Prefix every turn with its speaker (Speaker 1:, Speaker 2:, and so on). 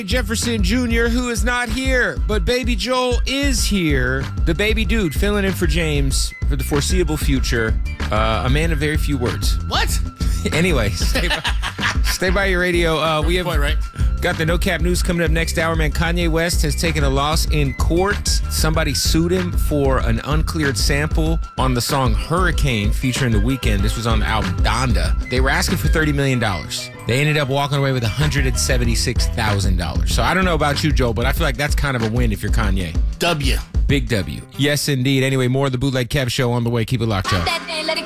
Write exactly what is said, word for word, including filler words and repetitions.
Speaker 1: Jefferson Junior, who is not here, but Baby Joel is here. The baby dude filling in for James for the foreseeable future. Uh, a man of very few words.
Speaker 2: What?
Speaker 1: Anyway, stay by, stay by your radio. Uh, we have
Speaker 2: point, right?
Speaker 1: got the No Cap News coming up next hour, man. Kanye West has taken a loss in court. Somebody sued him for an uncleared sample on the song Hurricane featuring The Weeknd. This was on the album Donda. They were asking for thirty million dollars. They ended up walking away with one hundred seventy-six thousand dollars. So I don't know about you, Joe, but I feel like that's kind of a win if you're Kanye.
Speaker 2: W.
Speaker 1: Big W. Yes, indeed. Anyway, more of the Bootleg Kev Show on the way. Keep it locked up.